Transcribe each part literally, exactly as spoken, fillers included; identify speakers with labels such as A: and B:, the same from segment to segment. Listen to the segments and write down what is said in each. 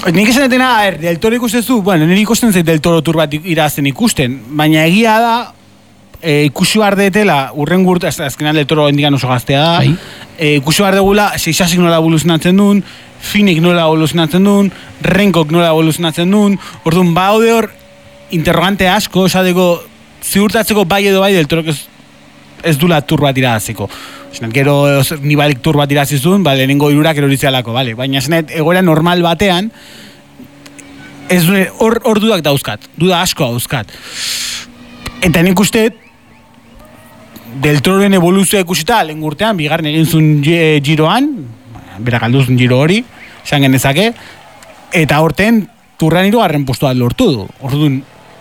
A: Nik esan etena, er, Del Toro ikustezu, bueno, nire ikusten zait Del Toro tur bat irazten ikusten, baina egia da, e, ikusi behar detela, urren gurt, az, azkenan Del Toro endikan oso gaztea da, e, ikusi behar degula, Seixasik nola evoluzionatzen duen, Finik nola evoluzionatzen duen, Renkok nola evoluzionatzen duen, orduan, baude hor, interrogante asko, esadeko, ziurtatzeko bai edo bai Del Toro ez, ez dula tur bat iraziko. Gero ni balik tur bat irazizun, ba, lehenengo irurak erorizialako, bale? Baina zenet, egoera normal batean, ez dune, hor, hor dudak dauzkat, duda asko dauzkat. Eta nik uste, Del Tororen evoluzioa ikusita, lehen gurtean, bigarren egin zuen giroan, berak alduzun giro hori, esan genezake, eta horten, turran hirugarren postua lortu du. Orduan,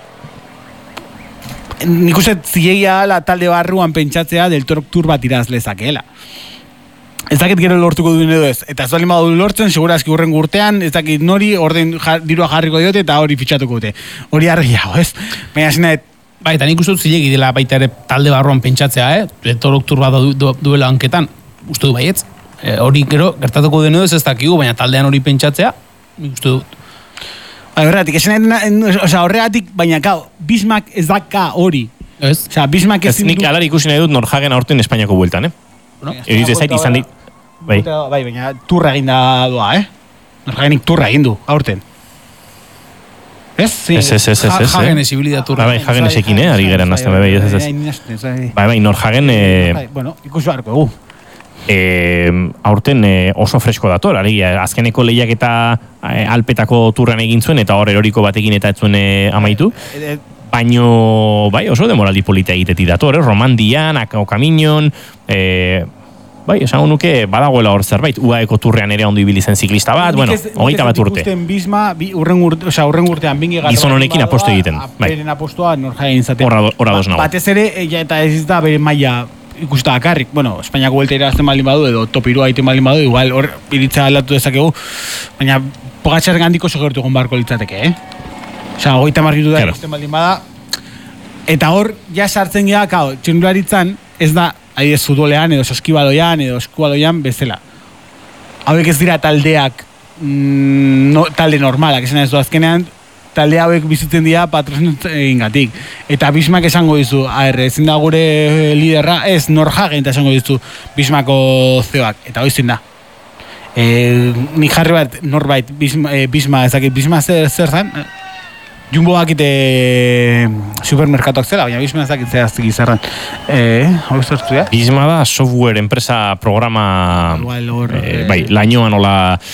A: nik uste zilegia la talde barruan pentsatzea Del Toro tur bat iraz lezakeela. Ez dakit gero lortuko duen edo ez. Eta ez bali madu lortzen, segurazki urren gurtean, ez dakit nori, orden jar, dirua jarriko diote eta hori fitxatuko dute. Hori argiago, ez? Baina zinet...
B: Bai, eta nik uste dut zilegi dela baita ere talde barruan pentsatzea, eh? Del Toro tur bat du, du, duela hanketan. Uste du baietz. E, hori gero, gertatuko duen edo ez ez dakigu, baina taldean hori pentsatzea, nik uste dut.
A: Horregatik, esan horregatik, baina kao, Bismarck ez da ka hori.
B: Ez?
A: Osa, Bismarck ez...
C: Ez nik alari ikusi nahi dut Norhagen aurten Espainiako bueltan, eh?
A: Bueno,
C: Euriz ezait izan dit...
A: Bai. Bai, baina turra egin da doa, eh? Norhagenik turra egin du, aurten. Ez?
C: Ez, ez, ez, ez, ez.
B: Hagen esibilida turra.
C: Bai, Hagen esekin, eh? Ari geran nazten, bai, ez, ez. Bai, bai, Norhagen...
A: Bueno, ikusi beharko egu.
C: E, aurten e, oso fresko dator, alegia, azkeneko lehiak eta e, alpetako turran egin zuen eta hor eroriko batekin eta ez zuen e, amaitu, baino bai, oso demoraldi polita egitetik dator, eh? Romandian, Okaminon, e, bai, esango nuke badagoela hor zerbait, U A Eko turrean ere ondo ibili zen ziklista bat, bueno, hogeita bat urte.
A: Bisma, bi, urren, urte, oza, urren urtean bingi gara...
C: Gizon honekin aposto egiten, bai.
A: Beren apostoa Norhagen izaten.
C: Horra dos nago.
A: Batez ere, ja, eta ez da bere maila ikusta akarrik, bueno, Espainiako buelta irazten baldin badu, edo top hirua egiten baldin badu, igual hor iritza aldatu dezakegu, baina Pogačar gandik oso gertu egon barko litzateke, eh? Osa, hogeita marritu da ikusten baldin bada, eta hor, ja sartzen gira, kao, txirrindularitzan, ez da, adibidez futbolean, edo saskibaloian, edo eskubaloian, bezala. Hauek ez dira taldeak, mm, no, talde normalak, esan ez du azkenean, talde hauek bizitzen dira patrozinatzein gatik. Eta Bismarck esango dizu, aher, ezin da gure liderra, ez Norhagen eta esango dizu Bismarcko zeoak, eta hoizin da. E, nik jarri bat norbait Bisma, e, Bisma ezakit, Bisma zer, zer zen? Jumbo bakite supermerkatuak zela, baina Bisma ezakit zehaztik izarran. E, hori zertu da?
C: Bisma da software enpresa programa...
A: Igual hor...
C: E, bai, lainoan hola...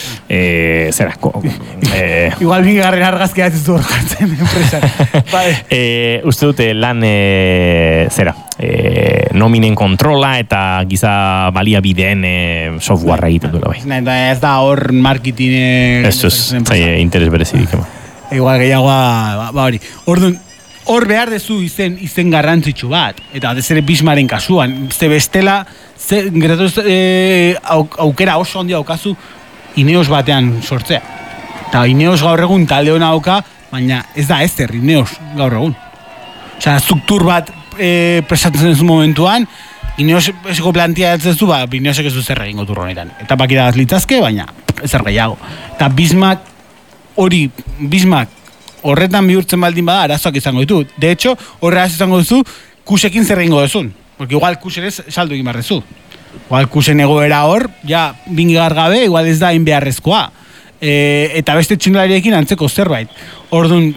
C: E, zera... Ko, e,
A: Igual bingarren argazkia ez du hor jartzen enpresan. Bai.
C: E, uste dute lan... E, zera... E, nominen kontrola eta giza baliabideen e, softwarea egiten duela bai.
A: Ez da hor marketing...
C: Ez ez, zai interes berezidik, ema.
A: Igual gehiagoa, ba hori. Orduan, hor behar dezu izen, izen garrantzitsu bat. Eta batez ere Bismaren kasuan. Ze bestela, ze, geratu e, aukera oso handia daukazu Ineos batean sortzea. Eta Ineos gaur egun talde hona dauka, baina ez da ezer Ineos gaur egun. Osea, struktur bat e, prestatzen zu momentuan, Ineos esiko planteatzen zu, ba, Ineosek ez du zer egingo turro honetan. Eta bakira bat litzazke, baina ezer gehiago. Eta Bismarck hori, Bismarck horretan bihurtzen baldin bada, arazoak izango ditu. De hecho, horre izango duzu, Kusekin zer egingo duzun. Porque igual Kusen ez saldo egin barrezu. Igual Kusen egoera hor, ja, bingigar gabe, igual ez da inbeharrezkoa. E, eta beste txindolariekin antzeko zerbait. Orduan,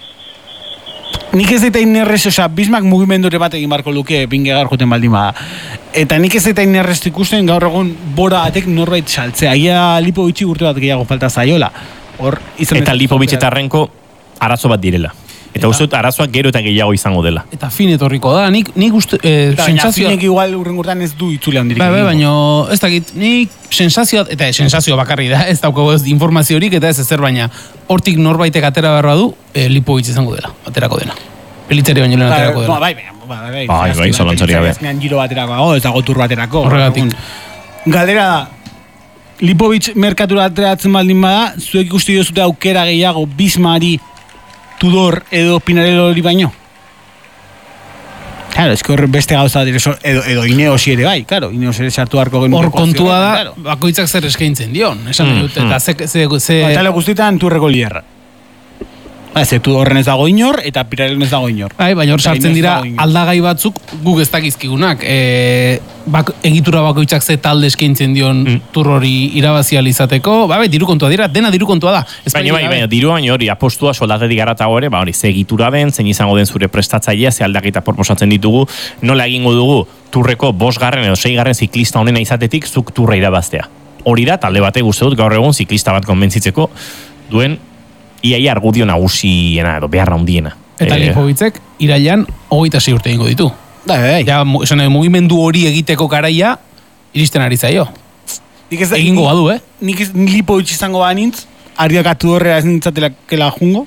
A: nik ez eta inerrez, oza, Bismarck mugimendure bat egin barko luke bingigar joten baldin bada. Eta nik ez eta inerrez ikusten gaur egun bora batek norbait saltzea. Ia lipo bitxi urte bat gehiago falta zaiola. Hor, eta
C: Lipovic eta Renko arazo bat direla. Eta uste dut arazoak gero eta gehiago izango dela.
B: Eta fin etorriko da, nik, nik uste... Eh,
A: eta sensazioa... finek igual urren gurtan ez du itzule handirik.
B: Bai, bai, baina ez dakit, nik sensazioa, eta sensazioa bakarri da, ez daukago ez informaziorik eta ez ezer, baina hortik norbaitek atera beharra du, eh, Lipovic izango dela, aterako dena. Pelitzari baino lehen aterako dela.
A: Bai, bai, bai, bai,
C: bai, bai, zolantzaria bai.
A: Azkenean giro baterako, ez dago tur baterako.
B: Horregatik.
A: Galdera da, Lipovic merkatura ateratzen baldin bada, zuek ikusti duzute aukera gehiago Bismari, Tudor edo Pinarello hori baino? Claro, es que hor beste gauza dire, edo, edo Ineosi ere bai, claro, Ineos ere sartu harko genuke.
B: Hor kontua da, claro. Bakoitzak zer eskaintzen dion, esan mm, dut, eta ze... ze, ze...
A: Batale guztietan turreko liderra. Ba, ze tu horren ez dago inor, eta Pirellen ez dago inor.
B: Bai, baina hor sartzen dira aldagai batzuk guk ez dakizkigunak. E, bak, egitura bakoitzak ze talde eskaintzen dion mm. tur hori irabazi ahal izateko, ba, bai, diru kontua dira, dena diru kontua da.
C: Baina, bai, baina, diru baina hori, apostua soldatetik garatago ere, ba, hori, ze egitura den, zein izango den zure prestatzailea, ze aldaketa proposatzen ditugu, nola egingo dugu turreko bosgarren edo seigarren ziklista honena izatetik zuk turra irabaztea. Hori da, talde batek uste dut gaur egun ziklista bat konbentzitzeko duen iaia argudio nagusiena edo beharra handiena.
B: Eta e... Lipovicek irailean hogeita sei urte egingo ditu.
A: Da, bai.
B: Ja, esan mugimendu hori egiteko garaia iristen ari zaio.
A: Ez,
B: egingo badu, eh?
A: Nik ez Lipovic izango banintz, ariakatu horrela ez nintzatelakela jungo.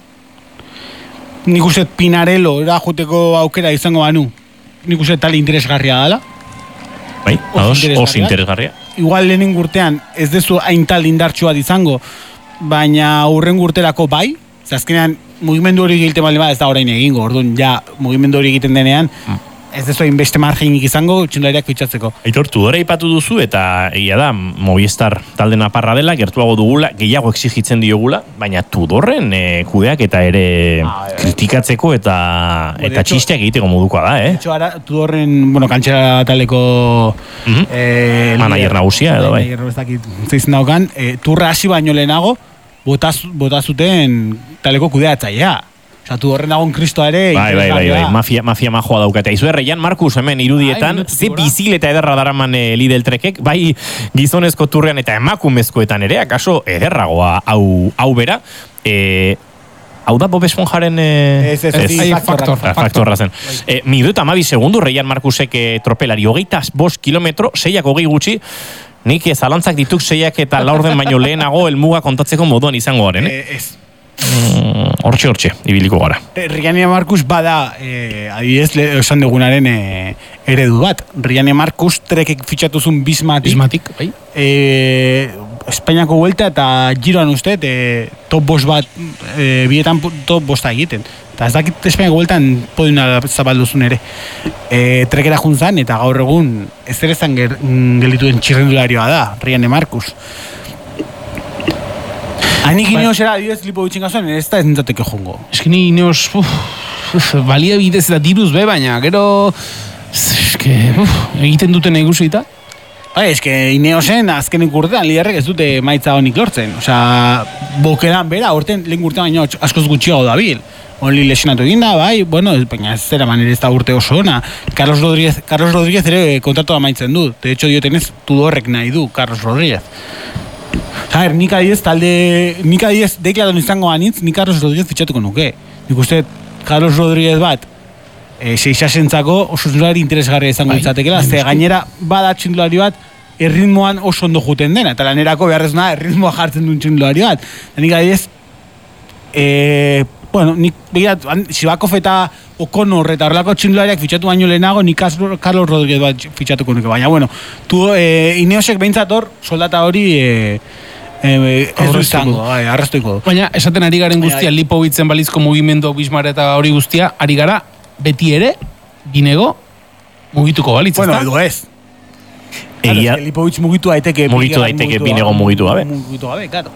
A: Nik uste Pinarello era juteko aukera izango banu. Nik uste tali interesgarria dela.
C: Bai, os, os interesgarria.
A: Igual lehenen urtean ez dezu hain tal indartsu bat izango, baina hurren urterako bai, azkenean mugimendu hori egiten bale bat ez da orain egingo, orduan ja mugimendu hori egiten denean, mm. ez dezu hain beste marginik izango txundariak fitxatzeko.
C: Aitor, Tudora ipatu duzu eta egia da, Movistar talde naparra dela, gertuago dugula, gehiago exigitzen diogula, baina Tudorren e, kudeak eta ere ah, kritikatzeko eta bo, eta txisteak egiteko modukoa da, eh?
A: Hecho, ara, Tudorren, bueno, kantxera taleko mm -hmm. eh,
C: manager nagusia edo, bai?
A: Manager bezakit zeitzen daukan, eh, turra hasi baino lehenago, botaz, botazuten taleko kudeatzailea. Zatu horren dagoen kristoa ere...
C: Bai, bai, bai, bai, mafia, mafia majoa daukate. Izu erreian, Markus hemen irudietan, ze bizil eta ederra daraman e, Lidl Trekek, bai gizonezko turrean eta emakumezkoetan ere, akaso ederragoa hau, hau bera. E, hau da Bob Esponjaren... E,
A: ez, ez, ez,
B: faktor.
C: Faktorra zen. E, Minutu eta amabi segundu, reian Markusek e, tropelari, hogeita bost kilometro, seiak hogei gutxi, nik zalantzak dituk seiak eta laurden baino lehenago elmuga kontatzeko moduan izango garen, eh?
A: E, ez.
C: Hortxe, mm, hortxe, ibiliko gara.
A: Riania Markus bada, eh, adibidez, esan dugunaren eh, eredu bat. Riania Markus trekek fitxatuzun Bismatik.
B: Bismatik, bai.
A: Eh, Espainiako vuelta eta giroan uste, eh, top bost bat, eh, bietan top bosta egiten. Eta ez dakit Espainiako vueltan poduna zabalduzun ere. Eh, trekera juntzan eta gaur egun ez ere zan gelituen txirrendularioa da, Riania Markus. Hainik Ineos era adibidez Lipovicin gazoan, ez da ez nintzateke jongo.
B: Ez que ni Ineos, balia bidez eta diruz be, baina gero... Ez que, egiten duten eguzu eta?
A: Bai, ez que Ineosen azkenik urtean liderrek ez dute maitza honik lortzen. Osea, bokeran bera, urten, lehen urtean baina askoz gutxiago dabil. Onli lesionatu egin da, bai, bueno, baina ez zera manera ez da urte oso ona. Carlos Rodríguez, Carlos Rodríguez ere kontratu amaitzen du. De hecho, diotenez, Tudorrek nahi du, Carlos Rodríguez. Jair, nik adiez, talde, nik adiez, deklaton izango banitz, nik Carlos Rodríguez fitxatuko nuke. Nik uste, Carlos Rodríguez bat, e, seixasentzako oso txundulari interesgarria izango ditzatekela, ze gainera bada txundulari bat, erritmoan oso ondo juten dena, eta lanerako beharrez nahi, erritmoa jartzen duen txundulari bat. Eta nik adiez, e, bueno, nik begirat, Sibakov eta O'Connor eta horrelako txundulariak fitxatu baino lehenago, nik Carlos Rodríguez bat fitxatuko nuke, baina, bueno, tu, e, Ineosek beintzator soldata hori... E, Eh, ez du izango, bai, arrastoiko du.
B: Baina, esaten ari garen guztia, Lipovitzen balizko mugimendu Bismar eta hori guztia, ari gara, beti ere, Binego, mugituko balitz,
A: bueno, edo ez.
C: Egia...
A: Claro, Lipovic mugitu daiteke...
C: Mugitu daiteke Binego mugitu gabe.
A: Mugitu gabe, claro.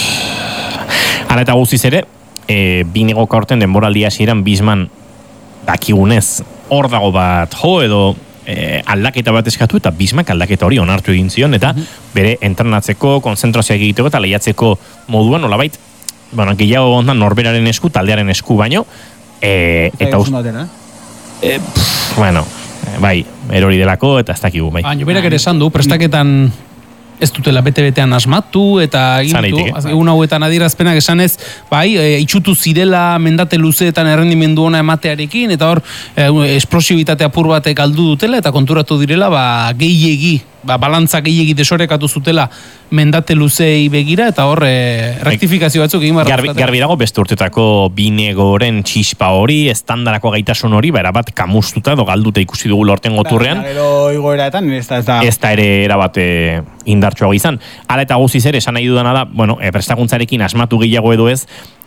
C: Hala eta guztiz ere, e, Binego kaorten denboraldia hasieran Bisman dakigunez, hor dago bat jo edo... E, aldaketa bat eskatu eta Bismak aldaketa hori onartu egin zion eta mm-hmm. bere entrenatzeko, konzentrazioak egiteko eta lehiatzeko moduan nolabait, bueno, gehiago ondan norberaren esku, taldearen esku baino e, eta uz... E, pff, bueno, bai, erori delako eta ez dakigu, bai.
B: Baina, berak ere esan du, prestaketan ez dutela bete-betean asmatu eta egintu, egun hauetan adierazpenak esanez, bai, e, itxutu zirela mendate luzeetan errendimendu ona ematearekin, eta hor e, esplosibitate apur batek galdu dutela, eta konturatu direla, ba, gehiegi, ba, balantza gehiegi desorekatu zutela mendate luzei begira, eta hor e, rektifikazio batzuk egin barra.
C: Garbi, garbi dago beste urtetako Binegoren txispa hori, estandarako gaitasun hori, ba, erabat kamustuta edo galduta ikusi dugu lorten goturrean.
A: Gero igoeraetan, ez da... Ez da,
C: ez da ere erabat indartsuago izan. Hala eta guztiz ere, esan nahi dudana da, bueno, e, prestakuntzarekin asmatu gehiago edo ez,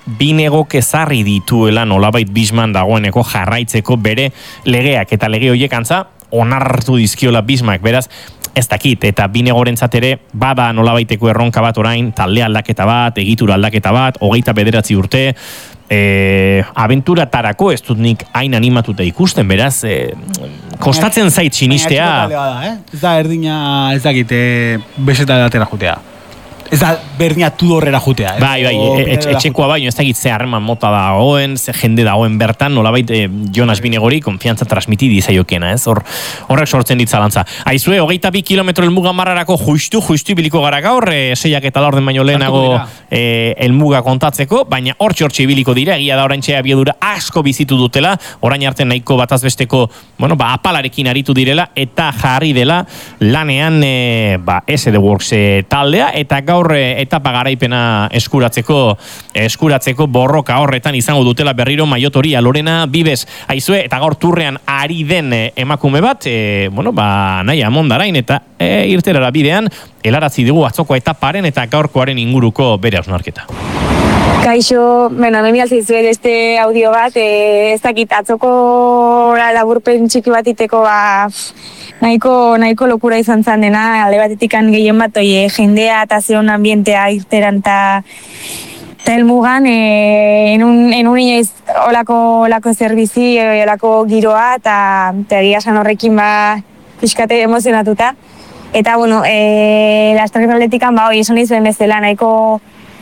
C: Binegok ezarri dituela nolabait Bisman dagoeneko jarraitzeko bere legeak, eta lege horiek antza onartu dizkiola Bismarck, beraz, ez dakit, eta Binegorentzat ere bada nolabaiteko erronka bat orain, talde aldaketa bat, egitura aldaketa bat, hogeita bederatzi urte, e, abenturatarako ez dut nik hain animatuta ikusten, beraz, e, kostatzen zait sinistea.
A: Eh? Ez da erdina, ez dakit, e, beseta datera jutea. Ez da berdina tudorrera jutea. Eh?
C: Bai, bai, et, etxekoa baino ez dakit ze harreman mota dagoen, ze jende dagoen bertan, nolabait eh, Jonas Binegori konfiantza transmiti dizaiokena, ez? Hor, horrek sortzen dit zalantza. Aizue, hogeita bi kilometro elmuga marrarako justu, justu ibiliko gara gaur, e, seiak eta laurden baino lehenago e, elmuga kontatzeko, baina hortxe hortxe ibiliko dira, egia da oraintxe abiadura asko bizitu dutela, orain arte nahiko batazbesteko, bueno, ba, apalarekin aritu direla, eta jarri dela lanean, e, ba, S D Works e, taldea, eta gaur etapa garaipena eskuratzeko eskuratzeko borroka horretan izango dutela berriro Maiotoria, Lorena Bibes, aizue, eta gaur turrean ari den emakume bat, e, bueno, ba, nahi amondarain, eta e, irterara bidean, helarazi digu atzoko etaparen eta gaurkoaren inguruko bere hausnarketa.
D: Kaixo, bueno, nemi alzizue este audio bat, e, ez dakit atzoko laburpen txiki bat iteko, ba, nahiko, nahiko lokura izan zan dena, alde batetikan gehien bat, oie, jendea eta zeon ambientea irteran eta helmugan, e, en un, en un inoiz olako, olako zerbizi, olako giroa, eta egia san horrekin ba, pixkate emozionatuta. Eta, bueno, e, lasterketa aldetikan, ba, oi, esan izuen bezala, nahiko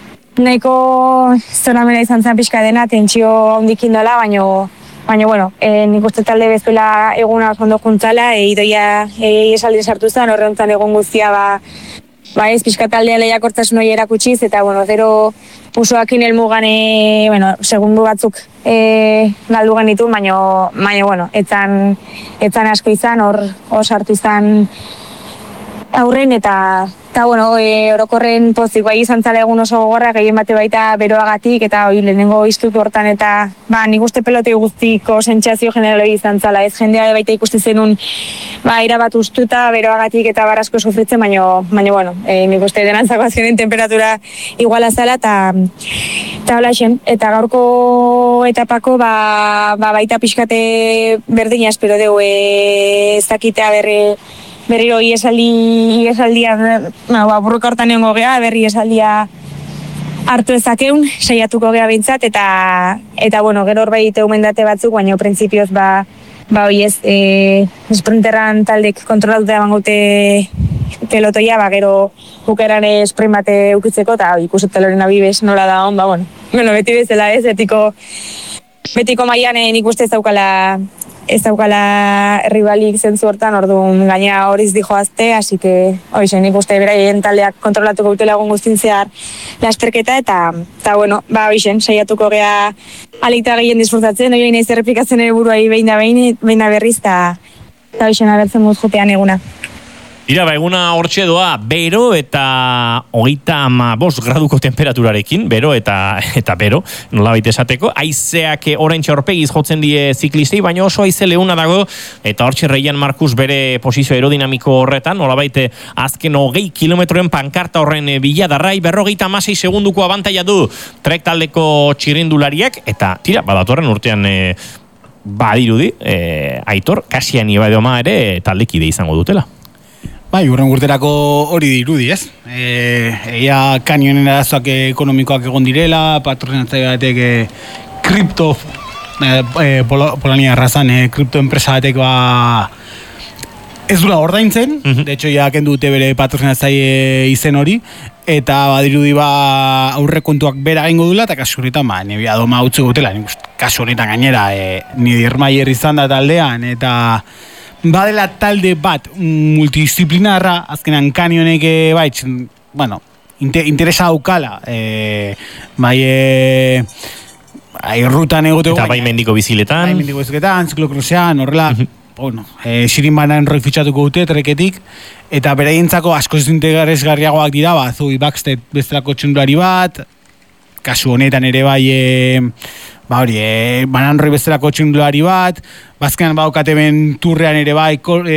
D: nahiko zoramena izan zen pixka dena, tentsio handikin dola, baino, baina, bueno, e, nik uste talde bezala eguna ondo juntzala, e, idoia e, esaldi sartu zen, horre hontzan egon guztia, ba, ba ez pixka taldean lehiakortasun hori erakutsiz, eta, bueno, zero usoakin helmugan, e, bueno, segundu batzuk e, galdu genitu, baina, baina, bueno, etzan, etzan asko izan, hor, hor sartu izan aurren, eta, eta bueno, e, orokorren pozik, bai izan zala egun oso gogorra, gehien bate baita beroagatik, eta oi, lehenengo iztutu hortan, eta ba, nik uste pelotei guztiko sentsazio generaloi izan zala, ez jendea baita ikuste zenun, ba, irabat ustuta, beroagatik eta barrasko sufritzen, baina, baina, bueno, e, nik uste denantzako azkenen temperatura iguala zala, eta eta hola xen, eta gaurko etapako, ba, ba baita pixkate berdina espero dugu, e, ez dakitea berri, berriro iesaldi, iesaldia, no, ba, burruka hortan egon gogea, berri iesaldia hartu ezakeun, saiatuko gea bintzat, eta, eta bueno, gero horbait eumendate batzuk, baina printzipioz, ba, ba, oiez, e, sprinterran taldek kontrolatuta eman gute pelotoia, ba, gero bukeran sprint bate ukitzeko, eta ikusute Lorena Bibes nola da hon, ba, bueno, bueno, beti bezala ez, betiko, betiko maian nik uste ez daukala, ez daukala rivalik zentzu hortan, orduan gaina horiz dijoazte, así que, oixe, nik uste beraien taldeak kontrolatuko utela egun guztin zehar lasterketa, eta, eta bueno, ba, oixen, saiatuko gea alikta gehien disfrutatzen, oio inaiz errepikatzen ere buruai behin da behin, behin da berriz, eta, eta oixen abertzen muz jotean eguna.
C: Ira, ba, eguna hortxe doa, bero eta hogeita ama bost graduko temperaturarekin, bero eta eta bero, nolabait esateko, haizeak oraintxe aurpegiz jotzen die ziklistei, baina oso haize leuna dago, eta hortxe Reian Markus bere posizio aerodinamiko horretan, nolabait azken hogei kilometroen pankarta horren biladarrai, berrogeita hamasei segunduko abantaia du Trek taldeko txirrindulariak, eta tira, badatorren urtean e, badirudi, e, Aitor, Kasian Ibadeoma ere taldekide izango dutela.
A: Bai, urren urterako hori dirudi, ez? E, egia kanionen arazoak ekonomikoak egon direla, patronatzaile batek e, kripto, e, e, Polania arrazan, e, kripto enpresa batek ba, ez dula ordaintzen, uh-huh. De hecho, ja kendu dute bere patronatzaile izen hori, eta badirudi ba aurrekontuak bera egingo dula, eta kasu horretan, ba, nebia doma utzi gutela, kasu horretan gainera, e, Niedermayer izan da taldean, eta badela talde bat multidisciplinarra, azkenan kanionek bai, bueno, inter, interesa daukala, e, bai, e, bai, rutan egote
C: eta bai mendiko biziletan,
A: bai mendiko biziletan, ziklokrosean, horrela, uh-huh. Bueno, e, Sirin Banan roi fitxatuko dute, treketik, eta beraientzako asko interesgarriagoak dira, ba, Zoe Baxter bestelako txundulari bat, kasu honetan ere bai, e, ba hori, e, Banan roi bestelako txundulari bat, bazkenan baukate ben turrean ere bai, e,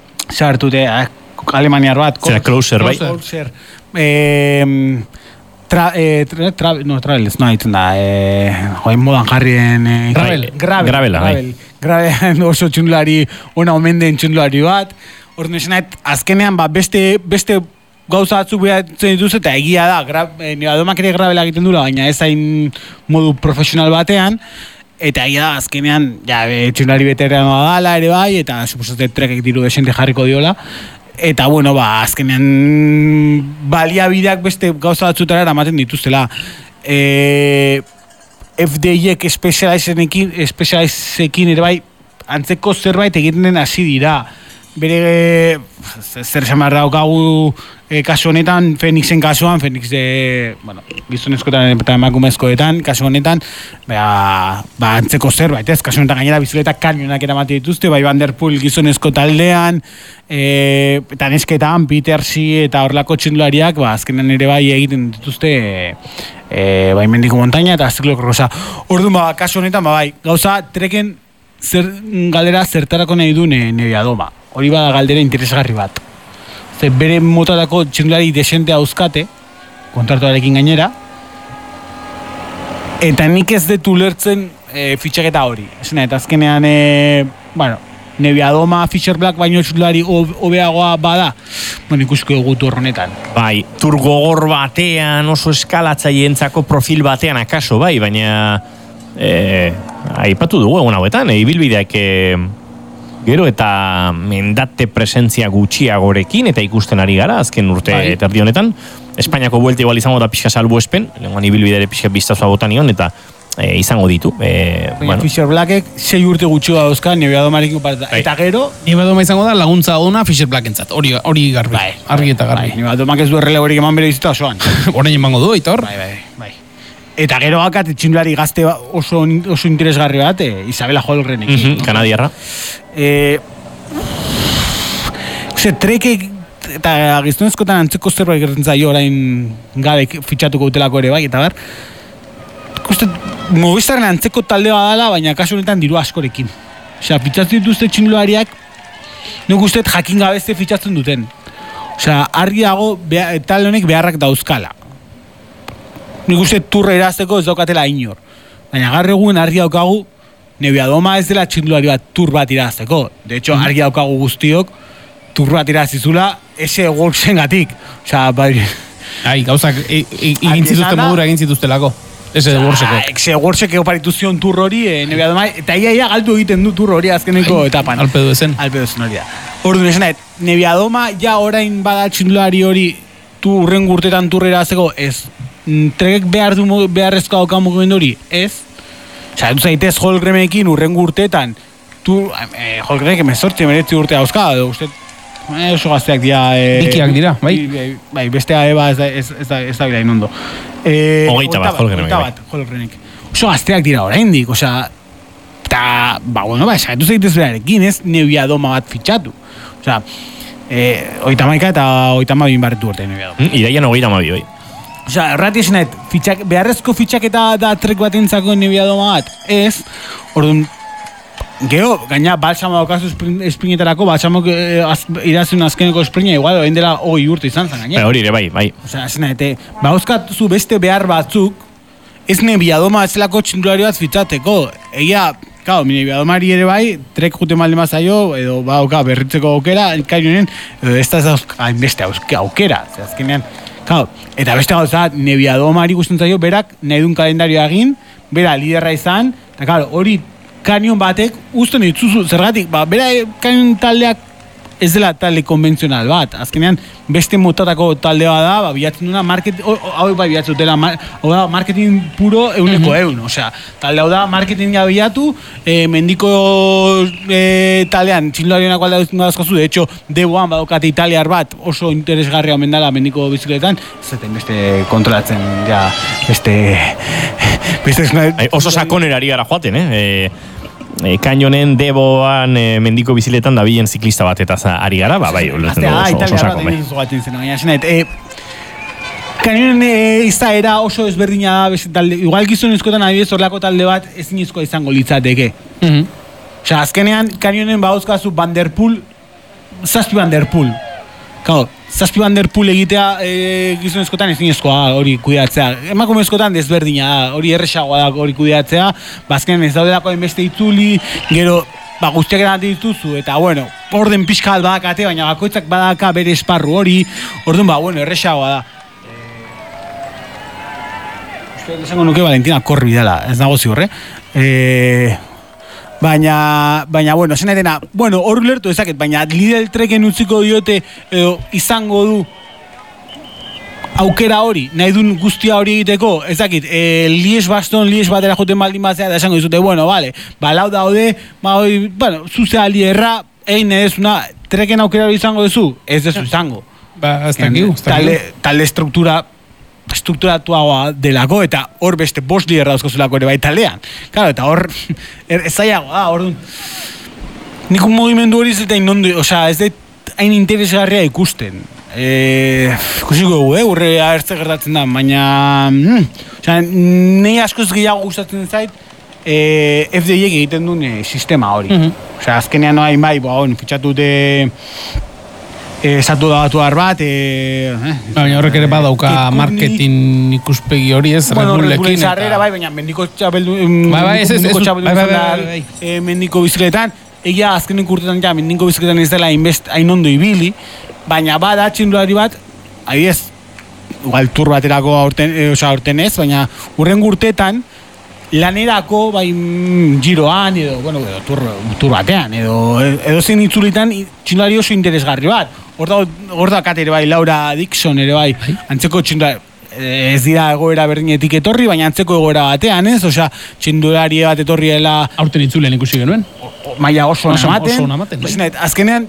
A: sartute, eh, alemaniar bat,
C: Zera Closer, bai?
A: Closer, e, tra, eh, tra, tra, no, travel, ez nahi da, eh, joen modan jarrien... Eh,
B: Gravel.
A: Gravel.
C: Gravela,
A: Gravel. Gravel oso txundulari, ona omen den txundulari bat. Orduan esan nahi, azkenean, ba, beste, beste gauza batzuk behatzen dituz, eta egia da, gra, eh, nebadomak ere gravela egiten dula, baina ez hain modu profesional batean, eta egia da, azkenean, ja, txundulari veteranoa dala ere bai, eta suposate trekek diru desente jarriko diola, eta bueno, ba, azkenean baliabideak beste gauza batzutara eramaten dituztela. E, F D I-ek espezializekin ere bai, antzeko zerbait egiten den hasi dira. Bere, zer samar daukagu e, kasu honetan, Fenixen kasuan, Fenix de, bueno, gizonezkoetan eta emakumezkoetan, kasu honetan, ba, ba antzeko zerbait, ez, kasu honetan gainera bizikletak kanionak eramate dituzte, bai Van Der Poel gizonezko taldean, e, eta nesketan, Petersi eta horlako txindulariak, ba, azkenan ere bai egiten dituzte, e, e, bai mendiko montaña eta ziklokrosa. Orduan, ba, kasu honetan, ba, bai, gauza, treken zer galdera zertarako nahi du Nebiadoma. Hori bada galdera interesgarri bat. Ze bere motatako txindulari desente dauzkate, kontratuarekin gainera, eta nik ez dut ulertzen e, fitxaketa hori. Esena, eta azkenean, e, bueno, Nebiadoma, Fischer Black baino txindulari hobeagoa bada, bueno, ikusko egutu horrenetan.
C: Bai, tur gogor batean, oso eskalatzaileentzako profil batean akaso, bai, baina e, aipatu dugu egun hauetan, e, ibilbideak e, gero eta mendate presentzia gutxiagorekin eta ikusten ari gara azken urte bai. Terdi honetan. Espainiako buelta igual izango da pixka salbuespen, lenguan ibilbidere pixka biztazua botan nion, eta e, izango ditu. E, bueno.
A: Fischer Blackek sei urte gutxi dauzka Nebiadomarekin pareta. Bai. Eta gero...
B: Nebiadoma izango da laguntza ona Fischer Blackentzat, hori, hori garbi, bai, argi eta garbi.
A: Bai, Nebiadomak ez du errelegorik eman bere bizita osoan.
B: Orain emango du, Aitor.
A: Bai, bai, bai. Eta gero akat txindulari gazte oso, oso interesgarri bat, e, Isabela Holgrenekin.
C: Mm-hmm, no? Kanadiarra.
A: E, Ose, trekek eta gizonezkotan antzeko zerbait gertzen zaio orain gabek fitxatuko utelako ere bai, eta bar, ikuste, Movistarren antzeko talde badala, baina kasu honetan diru askorekin. Osea, fitxatu dituzte txindulariak, nik uste jakin gabezte fitxatzen duten. Osea, argi dago talde honek beharrak dauzkala. Nik uste turra irazteko ez daukatela inor. Baina gaur egun argi daukagu Nebiadoma ez dela txindulari bat tur bat irazteko. De hecho, argi daukagu guztiok tur bat irazizula ese golsen gatik. Osea, bai...
B: Ai, gauzak egin zituzten modura egin zituztelako. Ese gorseko.
A: Ese gorsek oparitu zion tur hori e, Nebiadoma, eta ia ia galdu egiten du tur hori azkeneko etapan.
B: Alpedu ezen.
A: Alpedu ezen hori da. Orduan esan nahi, Nebiadoma ja orain bada txindulari hori tu urren gurtetan turra irazteko ez... Trekek behar du beharrezko daukan mugimendu hori, ez? Osa, dut zaitez Holgremekin urren gurtetan, tu, eh, Holgremek emezortzi meretzi urte dauzka, uste, eh, oso gazteak dira... Eh,
B: Bikiak dira, bai?
A: Bai, bestea eba ez da, ez, ez da, ez da bila inondo. Eh,
C: Hogeita bat Holgremek.
A: Hogeita bat Holgremek. Oso gazteak dira oraindik, osea, eta, ba, bueno, ba, esagatu zaitez berarekin, ez Nebiadoma bat fitxatu. Osea, eh, oita maika eta oita mabin barretu urte Nebiadoma.
C: Mm, Iraian hogeita mabi, oi.
A: Osea, errati esan nahet, fitxak, beharrezko fitxaketa da trek bat entzako Nebiadoma bat, ez, orduan, geho, gaina, balsamo daukazu esprinetarako, balsamo eh, az, irazun azkeneko esprina, igual, oen dela hogei urte izan zen, gaina.
C: Hori ere, bai, bai.
A: Osea, esan nahet, bauzkatzu beste behar batzuk, ez Nebiadoma etzelako txindulari bat fitxateko, egia, Kao, mi Nebiadomari ere bai, trek jute malde mazaio, edo ba, oka, berritzeko aukera, kainoen, edo ez da hainbeste aukera, ze azkenean, kao, eta beste gauza, Nebiadomari guztien zaio, berak nahi duen kalendario egin, bera liderra izan, eta karo, hori kanion batek, usten ditzuzu, zergatik, ba, bera kanion taldeak ez dela talde konbentzional bat, azkenean beste motatako taldea da, ba, bilatzen duna, market, hau bai bilatzen dutela, hau da, marketing puro euneko mm-hmm. eun, osea, talde hau da, marketinga bilatu, e, mendiko e, taldean, txindularianak alda dazkazu, de hecho, deboan badokate italiar bat, oso interesgarria omen dela mendiko bizikletan, zaten beste kontrolatzen, ja, beste... beste
C: Ay, oso sakonerari gara joaten, eh? E... E, kainonen deboan e, mendiko biziletan da bilen ziklista bat eta ari gara, ba, bai, ulertzen dugu oso, oso sakon, bai.
A: Kainonen e, izaera oso ezberdina da, talde, igual gizonezkoetan adibidez horlako talde bat ezinezkoa izango litzateke. Mm-hmm. Osa, azkenean, kainonen bauzkazu Van Der Poel, zazpi Van Der Poel. Kao, zazpi banderpul egitea e, gizonezkotan ezinezkoa hori kudeatzea. Emakumezkotan desberdina da, hori erresagoa da hori kudeatzea, bazkenean ez daudelako enbeste itzuli, gero ba, guztiak eran dituzu, eta bueno, orden pixkal badakate, baina bakoitzak badaka bere esparru hori, orduan ba, bueno, erresagoa da. Esango nuke Valentina Korbi dela, ez nago ziur, eh? E, baina, baina, bueno, zen edena, bueno, hor lertu ezaket, baina Lidl Treken utziko diote, edo, izango du aukera hori, nahi duen guztia hori egiteko, ezakit, e, lies baston, lies batera joten baldin batzea, da esango dizute, bueno, vale, ba, lau daude, ba, hori, bueno, zuzea lierra, egin edezuna, Treken aukera hori izango duzu, ez dezu izango.
B: Ba, ez dakigu, ez dakigu.
A: Talde, talde struktura, strukturatuagoa delako, eta hor beste bost liderra dauzkozulako ere bai taldean. Claro, eta hor, er, ez zaiagoa da, hor dun. Nik un mugimendu hori ez eta inondo, osea, ez da hain interesgarria ikusten. E, ikusiko dugu, eh, urre ahertze gertatzen da, baina, mm, osea, nahi askoz gehiago gustatzen zait, e, F D I-ek egiten duen e, sistema hori. Mm-hmm. Osea, azkenean noa hain bai, boa, bon, fitxatu dute esatu da batu bat, e, eh,
B: baina horrek ere badauka marketing ikuspegi hori ez,
A: bueno,
B: Red Bullekin
A: eta... Bueno, bai, baina mendiko txabeldu,
B: bai, bai, ez, ez, ez, bai, bai,
A: bai, bai, mendiko bizikletan, egia azkenen urtetan ja, mendiko bizikletan ez dela hain ondo ibili, baina bada txindulari bat, ahi ez, igual tur baterako aurten, e, oza, aurten ez, baina urren urtetan, lanerako, bai, giroan, edo, bueno, edo tur, tur batean, edo, edo zen itzulitan txindulari oso interesgarri bat. Hor da ere bai, Laura Dixon ere bai, antzeko txindulari, ez dira egoera berdinetik etorri, baina antzeko egoera batean, ez? Osea, txindulari bat etorri dela...
B: Aurten itzulen ikusi genuen?
A: Maila oso namaten.
B: Oso namaten, bai.
A: Azkenean,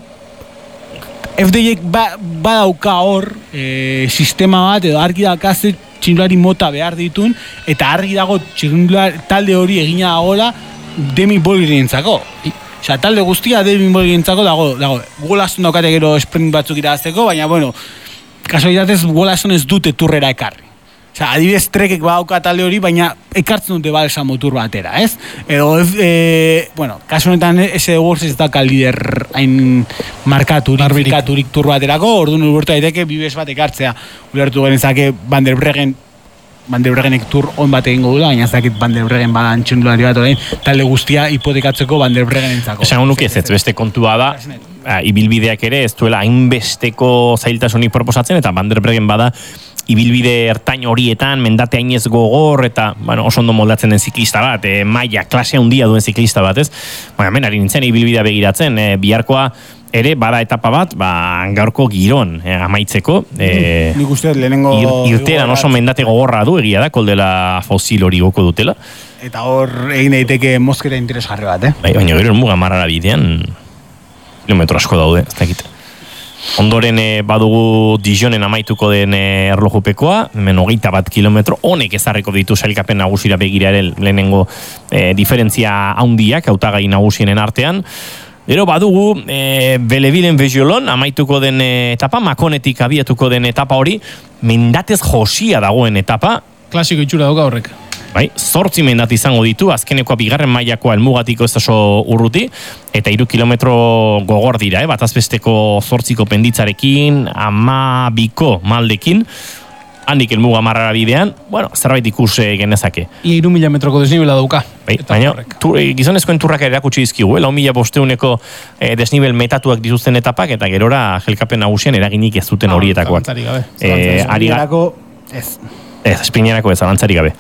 A: F D I-ek badauka hor e, sistema bat, edo argi dakaze txindulari mota behar ditun, eta argi dago txindulari talde hori egina dagoela demi bolgirentzako. Osea, talde guztia demi bolgirentzako dago, dago. Golazun daukate gero sprint batzuk irazteko, baina, bueno, kasualitatez golazun ez dute turrera ekarri. Osea, adibidez Trekek badauka talde hori, baina ekartzen dute balsa motur batera, ez? Edo, e, bueno, kasu honetan ese Wars ez daka lider hain markaturik, markaturik tur baterako, orduan ulertu daiteke bibes bat ekartzea. Ulertu genezake Van der Breggen Van der Breggenek tur on bat egingo dula, baina ez dakit Van der Breggen badan txindulari bat orain, talde guztia hipotekatzeko Van der Breggen entzako.
C: Esan honuk ez, ez beste kontua da, ibilbideak ere ez duela hainbesteko zailtasunik proposatzen, eta Van der Breggen bada ibilbide ertain horietan, mendate hainez gogor, eta bueno, oso ondo moldatzen den ziklista bat, e, maila, klase handia duen ziklista bat, ez? Baina, menari nintzen ibilbidea begiratzen, e, biharkoa ere bada etapa bat, ba, gaurko giron e, amaitzeko. E,
A: Nik uste lehenengo...
C: Ir, irteran oso mendate gogorra du, egia da, koldela fosil hori goko dutela.
A: Eta hor egin daiteke mozkera interesgarri bat, eh?
C: Bai, baina gero muga marrara bidean, kilometro asko daude, ez dakit. Ondoren e, badugu Dijonen amaituko den e, erlojupekoa, hemen hogeita bat kilometro, honek ezarriko ditu sailkapen nagusira begira ere lehenengo e, diferentzia handiak, hautagai nagusienen artean. Gero badugu e, Belebilen Bejiolon amaituko den e, etapa, Makonetik abiatuko den etapa hori, mendatez josia dagoen etapa.
B: Klasiko itxura dauka horrek.
C: Bai, zortzi mendat izango ditu, azkenekoa bigarren mailakoa helmugatiko ez oso urruti, eta hiru kilometro gogor dira, eh? Batazbesteko zortziko penditzarekin, ama biko maldekin, handik helmuga marrara bidean, bueno, zerbait ikus genezake.
B: Ia hiru mila metroko desnibela dauka.
C: Bai, baina, tu, e, gizonezkoen turrak erakutsi dizkigu, eh? lau mila bosteuneko e, desnibel metatuak dituzten etapak, eta gerora jelkapen nagusian eraginik ez duten horietakoak.
B: Zalantzari gabe.
C: E,
A: Espinierako, ez.
C: Ez, espinierako ez, zalantzari gabe.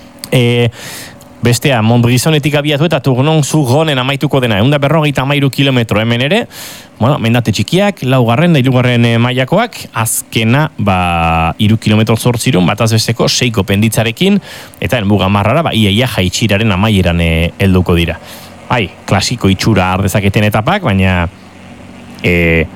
C: E, bestea, Montbrisonetik abiatu eta Tournon-sur-Rhonen amaituko dena, egun da berrogeita amairu kilometro hemen ere, bueno, mendate txikiak, laugarren da hirugarren mailakoak, azkena, ba, iru kilometro zortzirun, bat azbesteko, seiko penditzarekin, eta helmuga marrara, ba, iaia jaitxiraren amaieran helduko dira. Bai, klasiko itxura ardezaketen etapak, baina e,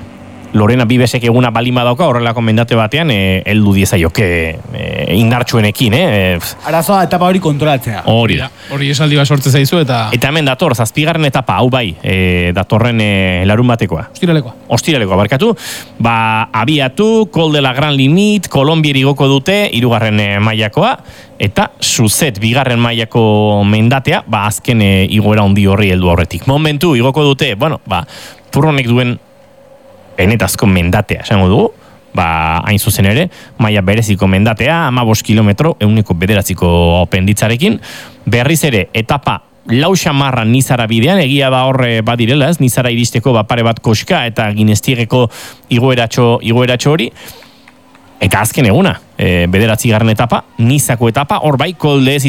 C: Lorena Bibesek eguna balima dauka horrelako mendate batean e, heldu diezaioke e, indartsuenekin, eh?
A: Arazoa etapa hori kontrolatzea.
C: Hori da.
B: Hori esaldi bat sortze zaizu eta...
C: Eta hemen dator, zazpigarren etapa, hau bai, e, datorren e, larun batekoa.
B: Ostiralekoa.
C: Ostiralekoa, barkatu. Ba, abiatu, Col de la Gran Limit, Kolombier igoko dute, hirugarren e, mailakoa, eta Suzet, bigarren mailako mendatea, ba, azken e, igoera handi horri heldu aurretik. Momentu, igoko dute, bueno, ba, Turronek duen benetazko mendatea, esango dugu, ba, hain zuzen ere, maila bereziko mendatea, hamabost kilometro, euneko bederatziko penditzarekin, berriz ere, etapa lau xamarra Nizara bidean, egia da horre badirela, ez, Nizara iristeko ba, pare bat koska, eta ginestiegeko igoeratxo, igoeratxo hori, eta azken eguna, e, bederatzi garren etapa, Nizako etapa, hor bai, kolde